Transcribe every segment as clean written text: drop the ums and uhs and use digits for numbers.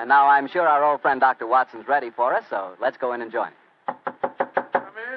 And now I'm sure our old friend Dr. Watson's ready for us, so let's go in and join him. Come in.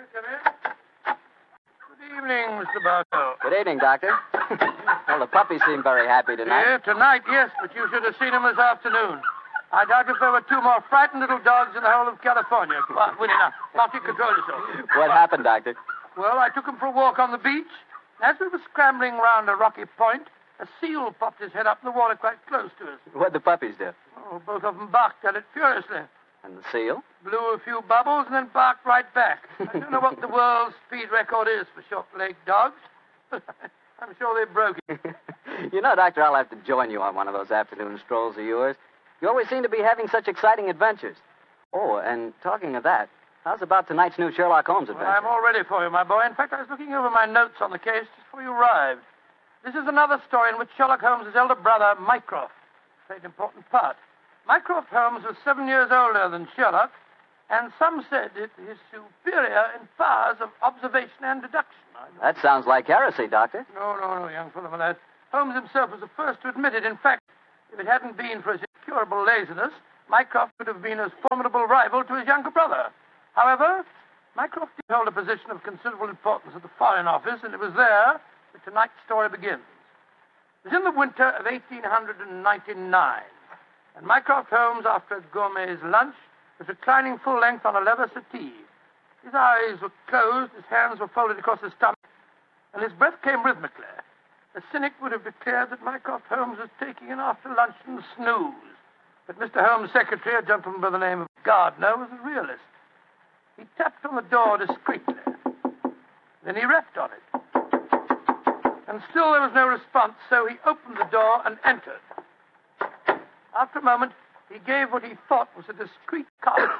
Good evening, Mr. Bartow. Good evening, Doctor. Well, the puppies seem very happy tonight. Yeah, tonight, yes, but you should have seen them this afternoon. I doubt if there were two more frightened little dogs in the whole of California. Come on, Winnie, now you control yourself. What happened, Doctor? Well, I took him for a walk on the beach. As we were scrambling round a rocky point, a seal popped his head up in the water quite close to us. What'd the puppies do? Oh, both of them barked at it furiously. And the seal? Blew a few bubbles and then barked right back. I don't know what the world's speed record is for short-legged dogs, but I'm sure they broke it. You know, Doctor, I'll have to join you on one of those afternoon strolls of yours. You always seem to be having such exciting adventures. Oh, and talking of that, how's about tonight's new Sherlock Holmes adventure? Well, I'm all ready for you, my boy. In fact, I was looking over my notes on the case just before you arrived. This is another story in which Sherlock Holmes' elder brother, Mycroft, played an important part. Mycroft Holmes was 7 years older than Sherlock, and some said it is superior in powers of observation and deduction. That sounds like heresy, Doctor. No, young fellow, my lad. Holmes himself was the first to admit it. In fact, if it hadn't been for his incurable laziness, Mycroft would have been a formidable rival to his younger brother. However, Mycroft did hold a position of considerable importance at the Foreign Office, and it was there that tonight's story begins. It was in the winter of 1899, and Mycroft Holmes, after a gourmet's lunch, was reclining full length on a leather settee. His eyes were closed, his hands were folded across his stomach, and his breath came rhythmically. A cynic would have declared that Mycroft Holmes was taking an after-luncheon snooze. But Mr. Holmes' secretary, a gentleman by the name of Gardner, was a realist. He tapped on the door discreetly. Then he rapped on it. And still there was no response, so he opened the door and entered. After a moment, he gave what he thought was a discreet cough.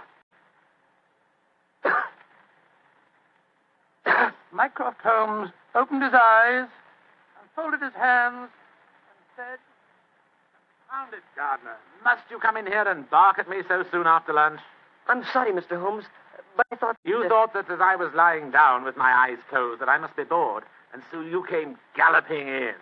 Mycroft Holmes opened his eyes and folded his hands and said, "Found it, Gardner. Must you come in here and bark at me so soon after lunch?" I'm sorry, Mr. Holmes, but I thought... You thought that as I was lying down with my eyes closed that I must be bored, and so you came galloping in.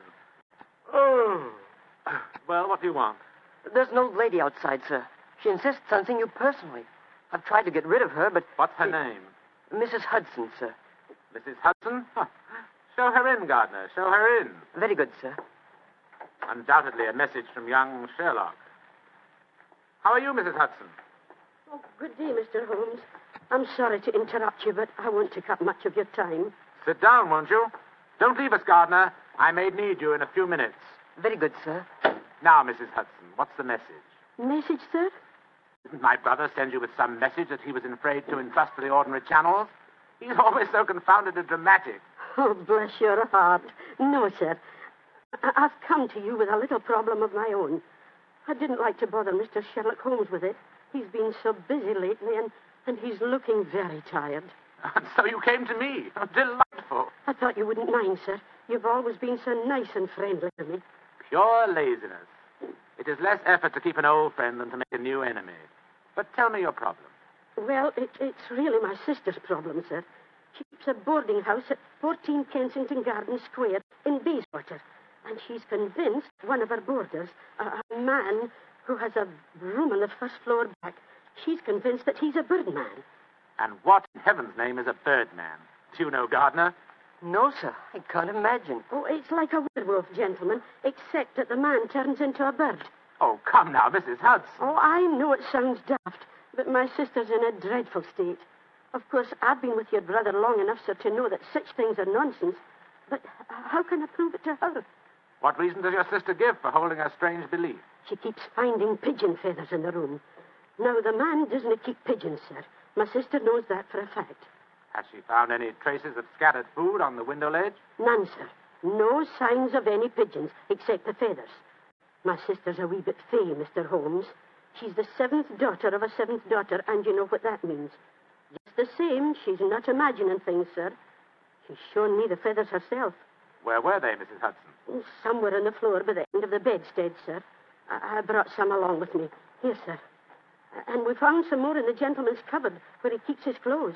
Oh. Well, what do you want? There's an old lady outside, sir. She insists on seeing you personally. I've tried to get rid of her, but... What's her name? Mrs. Hudson, sir. Mrs. Hudson? Huh. Show her in, Gardner. Show her in. Very good, sir. Undoubtedly a message from young Sherlock. How are you, Mrs. Hudson? Oh, good day, Mr. Holmes. I'm sorry to interrupt you, but I won't take up much of your time. Sit down, won't you? Don't leave us, Gardner. I may need you in a few minutes. Very good, sir. Now, Mrs. Hudson, what's the message? Message, sir? Didn't my brother send you with some message that he was afraid to entrust to the ordinary channels? He's always so confounded and dramatic. Oh, bless your heart. No, sir. I've come to you with a little problem of my own. I didn't like to bother Mr. Sherlock Holmes with it. He's been so busy lately, and he's looking very tired. And so you came to me. Oh, delightful. I thought you wouldn't mind, sir. You've always been so nice and friendly to me. Pure laziness. It is less effort to keep an old friend than to make a new enemy. But tell me your problem. Well, it's really my sister's problem, sir. She keeps a boarding house at 14 Kensington Gardens Square in Bayswater. And she's convinced one of her boarders, a man who has a room on the first floor back, she's convinced that he's a birdman. And what in heaven's name is a birdman? Do you know, Gardner? No, sir. I can't imagine. Oh, it's like a werewolf, gentlemen, except that the man turns into a bird. Oh, come now, Mrs. Hudson. Oh, I know it sounds daft, but my sister's in a dreadful state. Of course, I've been with your brother long enough, sir, to know that such things are nonsense. But how can I prove it to her? What reason does your sister give for holding a strange belief? She keeps finding pigeon feathers in the room. Now, the man doesn't keep pigeons, sir. My sister knows that for a fact. Has she found any traces of scattered food on the window ledge? None, sir. No signs of any pigeons, except the feathers. My sister's a wee bit fey, Mr. Holmes. She's the seventh daughter of a seventh daughter, and you know what that means. Just the same, she's not imagining things, sir. She's shown me the feathers herself. Where were they, Mrs. Hudson? Somewhere on the floor by the end of the bedstead, sir. I brought some along with me. Here, sir. And we found some more in the gentleman's cupboard where he keeps his clothes.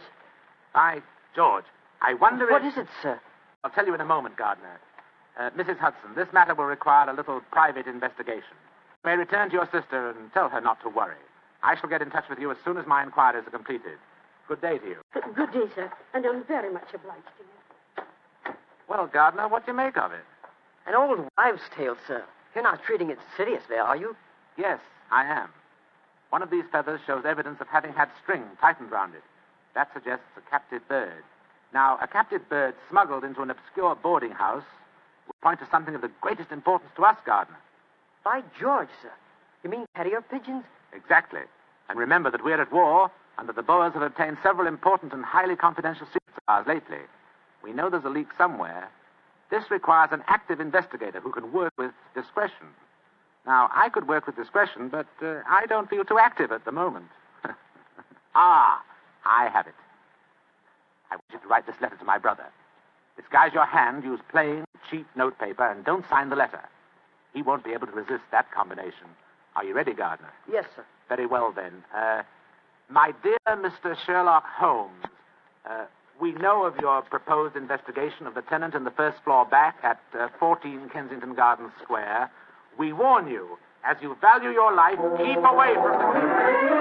By George, I wonder What is it, sir? I'll tell you in a moment, Gardner. Mrs. Hudson, this matter will require a little private investigation. You may return to your sister and tell her not to worry. I shall get in touch with you as soon as my inquiries are completed. Good day to you. Good day, sir, and I'm very much obliged to you. Well, Gardner, what do you make of it? An old wives' tale, sir. You're not treating it seriously, are you? Yes, I am. One of these feathers shows evidence of having had string tightened round it. That suggests a captive bird. Now, a captive bird smuggled into an obscure boarding house would point to something of the greatest importance to us, Gardner. By George, sir. You mean carrier pigeons? Exactly. And remember that we're at war, and that the Boers have obtained several important and highly confidential secrets of ours lately. We know there's a leak somewhere. This requires an active investigator who can work with discretion. Now, I could work with discretion, but I don't feel too active at the moment. I have it. I want you to write this letter to my brother. Disguise your hand, use plain, cheap notepaper, and don't sign the letter. He won't be able to resist that combination. Are you ready, Gardner? Yes, sir. Very well, then. My dear Mr. Sherlock Holmes, we know of your proposed investigation of the tenant in the first floor back at 14 Kensington Gardens Square. We warn you, as you value your life, keep away from the...